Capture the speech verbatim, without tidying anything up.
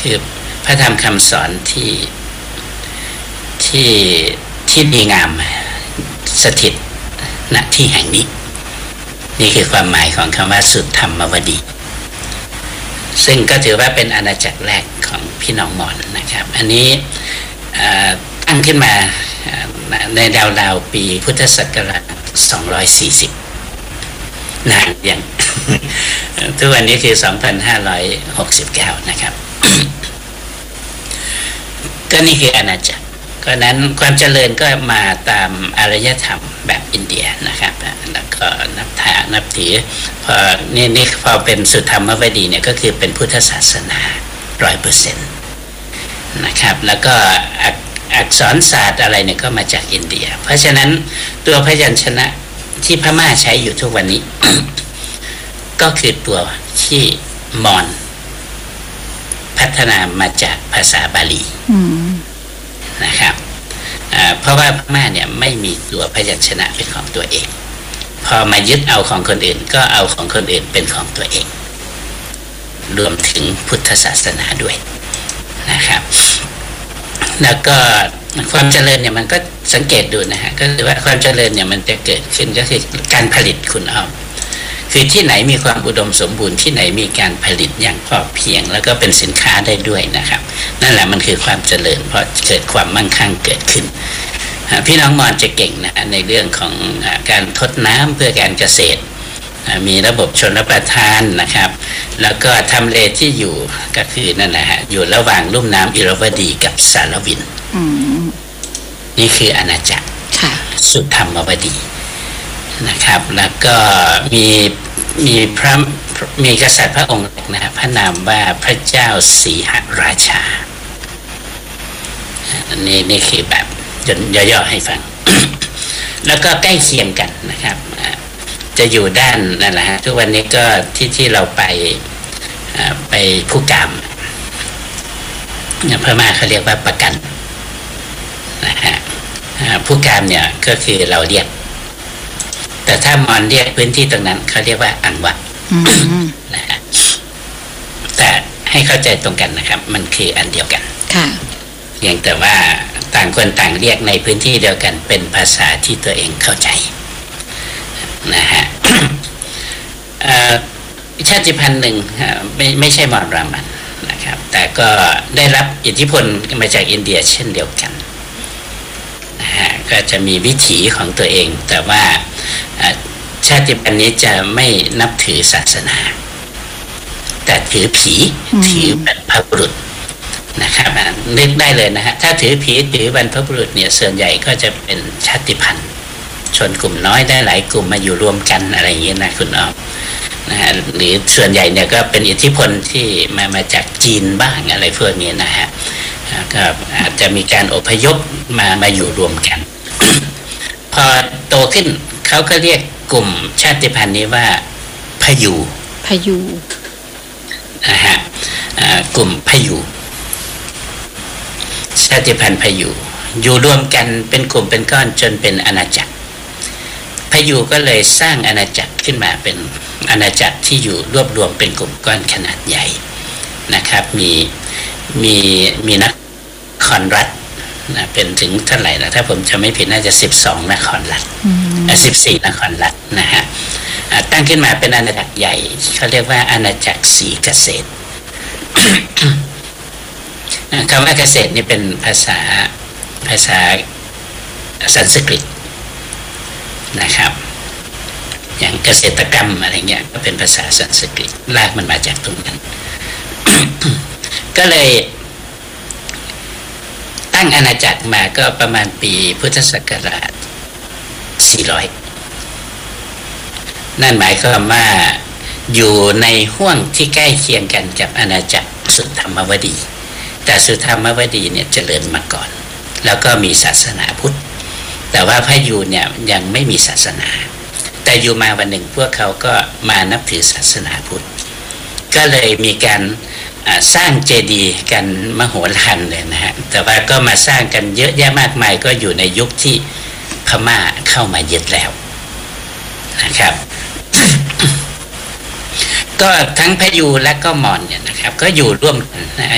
คือพระธรรมคำสอนที่ที่ที่ดีงามสถิตณที่แห่งนี้นี่คือความหมายของคำว่าสุดธรรมวดีซึ่งก็ถือว่าเป็นอาณาจักรแรกของพี่น้องมอญนะครับอันนี้ตั้งขึ้นมาในราวๆปีพุทธศักราชสองร้อยสี่สิบนานอย่างทุกวันนี้คือสองพันห้าร้อยหกสิบเก้านะครับก็นี่คืออาณาจักรก็นั้นความเจริญก็มาตามอารยธรรมแบบอินเดียนะครับแล้วก็นับถือนับถือพอนี่นี่พอเป็นสุธรรมวดีเนี่ยก็คือเป็นพุทธศาสนาร้อยเปอร์เซ็นต์นะครับแล้วก็อักษรศาสตร์อะไรเนี่ยก็มาจากอินเดียเพราะฉะนั้นตัวพยัญชนะที่พม่าใช้อยู่ทุกวันนี้ ก็คือตัวที่มอญพัฒนามาจากภาษาบาลีนะครับเพราะว่าพม่าเนี่ยไม่มีตัวพยัญชนะเป็นของตัวเองพอมายึดเอาของคนอื่นก็เอาของคนอื่นเป็นของตัวเองรวมถึงพุทธศาสนาด้วยนะครับแล้วก็ความเจริญเนี่ยมันก็สังเกตดูนะฮะก็คือว่าความเจริญเนี่ยมันจะเกิดขึ้นก็คือการผลิตคุณเอาคือที่ไหนมีความอุดมสมบูรณ์ที่ไหนมีการผลิตอย่างพอเพียงแล้วก็เป็นสินค้าได้ด้วยนะครับนั่นแหละมันคือความเจริญเพราะเกิดความมั่งคั่งเกิดขึ้นพี่น้องมอญจะเก่งนะในเรื่องของการทดน้ำเพื่อการเกษตรมีระบบชลประทานนะครับแล้วก็ทำเลที่อยู่ก็คือนั่นแหละฮะอยู่ระหว่างลุ่มน้ำอิรวดีกับสารวินนี่คืออาณาจักรสุธรรมวดีนะครับแล้วก็มีมีพระมีกษัตริย์พระองค์นะครับพระนามว่าพระเจ้าสีหราชานี่นี่คือแบบย่อๆให้ฟัง แล้วก็ใกล้เคียงกันนะครับจะอยู่ด้านนั่นแหละฮะทุกวันนี้ก็ที่ที่เราไปไปผู้กามพม่าเขาเรียกว่าประกันนะฮะผู้กามเนี่ยก็คือเราเรียกแต่ถ้ามอญเรียกพื้นที่ตรงนั้นเขาเรียกว่าอังวะนะฮะแต่ให้เข้าใจตรงกันนะครับมันคืออันเดียวกันค่ะเพียงแต่ว่าต่างคนต่างเรียกในพื้นที่เดียวกันเป็นภาษาที่ตัวเองเข้าใจนะฮะชาติพันธุ์หนึ่งไม่ไม่ใช่มอญรามันนะครับแต่ก็ได้รับอิทธิพลมาจากอินเดียเช่นเดียวกันนะฮะก็จะมีวิถีของตัวเองแต่ว่าชาติพันธุ์นี้จะไม่นับถือศาสนาแต่ถือผีถือบรรพบุรุษนะครับนึกได้เลยนะฮะถ้าถือผีถือบรรพบุรุษเนี่ยส่วนใหญ่ก็จะเป็นชาติพันธุ์ชนกลุ่มน้อยได้หลายกลุ่มมาอยู่รวมกันอะไรอย่างเงี้ยนะคุณอ้อมนะฮะหรือส่วนใหญ่เนี่ยก็เป็นอิทธิพลที่มามาจากจีนบ้างอะไรพวกนี้นะฮะก็อาจจะมีการอพยพมามาอยู่รวมกัน พอโตขึ้นเขาก็เรียกกลุ่มชาติพันธุ์นี้ว่าพยูพยูนะฮะกลุ่มพยูชาติพันธุ์พยูอยู่รวมกันเป็นกลุ่มเป็นก้อนจนเป็นอาณาจักรพยูก็เลยสร้างอาณาจักรขึ้นมาเป็นอาณาจักรที่อยู่รวบรวมเป็นกลุ่มก้อนขนาดใหญ่นะครับมีมีมีนครรัฐนะเป็นถึงเท่าไหร่นะถ้าผมจะไม่ผิดน่าจะสิบสองนครรัฐสิบสี่นครรัฐนะฮะตั้งขึ้นมาเป็นอาณาจักรใหญ่เขาเรียกว่าอาณาจักรศรีเกษตร คำว่าเกษตรนี่เป็นภาษาภาษาสันสกฤตนะครับอย่างเกษตรกรรมอะไรเงี้ยก็เป็นภาษาสันสกฤตรากมันมาจากตรงนั้น ก็เลยตั้งอาณาจักรมาก็ประมาณปีพุทธศักราชสี่ร้อยนั่นหมายความว่าอยู่ในห้วงที่ใกล้เคียงกันกับอาณาจักรสุธรรมวดีแต่สุธรรมวดีเนี่ยเจริญมาก่อนแล้วก็มีศาสนาพุทธแต่ว่าพยูเนี่ยยังไม่มีศาสนาแต่อยู่มาวันหนึ่งพวกเขาก็มานับถือศาสนาพุทธก็เลยมีการสร้างเจดีย์กันมโหฬารเลยนะฮะแต่ว่าก็มาสร้างกันเยอะแยะมากมายก็อยู่ในยุคที่พม่าเข้ามายึดแล้วนะครับ ก็ทั้งพยูและก็มอญเนี่ยนะครับก็อยู่ร่วมกันนะ